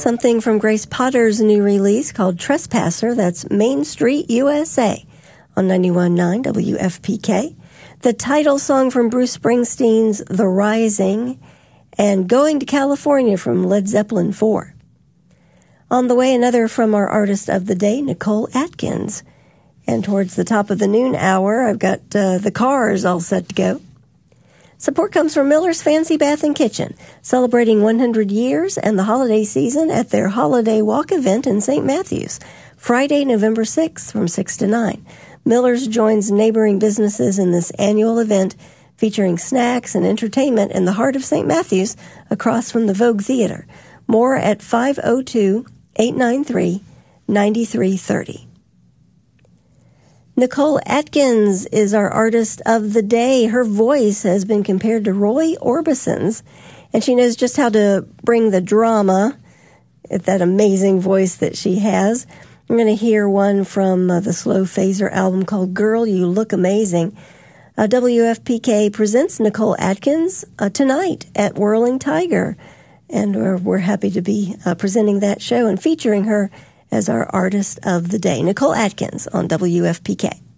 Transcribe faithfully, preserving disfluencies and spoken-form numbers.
something from Grace Potter's new release called Trespasser. That's Main Street, U S A on ninety-one point nine W F P K. The title song from Bruce Springsteen's The Rising, and Going to California from Led Zeppelin four. On the way, another from our artist of the day, Nicole Atkins. And towards the top of the noon hour, I've got uh, the Cars all set to go. Support comes from Miller's Fancy Bath and Kitchen, celebrating one hundred years and the holiday season at their Holiday Walk event in Saint Matthews, Friday, November sixth from six to nine. Miller's joins neighboring businesses in this annual event featuring snacks and entertainment in the heart of Saint Matthews across from the Vogue Theater. More at five oh two, eight nine three, nine three three oh. Nicole Atkins is our artist of the day. Her voice has been compared to Roy Orbison's, and she knows just how to bring the drama at that amazing voice that she has. We're going to hear one from uh, the Slow Phaser album called Girl, You Look Amazing. Uh, W F P K presents Nicole Atkins uh, tonight at Whirling Tiger, and we're, we're happy to be uh, presenting that show and featuring her as our artist of the day. Nicole Atkins on W F P K.